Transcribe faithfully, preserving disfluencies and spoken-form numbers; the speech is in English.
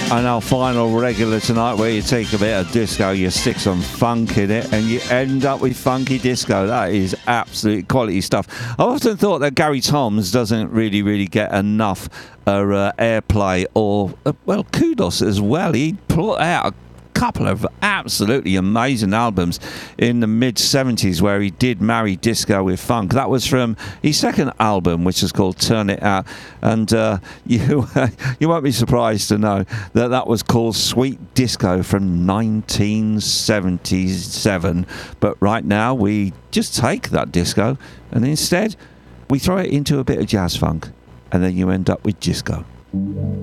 And our final regular tonight, where you take a bit of disco, you stick some funk in it, and you end up with funky disco. That is absolute quality stuff. I've often thought that Gary Toms doesn't really, really get enough uh, uh, airplay or, uh, well, kudos as well. He put out a couple of absolutely amazing albums in the mid seventies where he did marry disco with funk. That was from his second album, which is called Turn It Out, and uh, you you won't be surprised to know that that was called Sweet Disco from nineteen seventy-seven. But right now we just take that disco and instead we throw it into a bit of jazz funk, and then you end up with disco.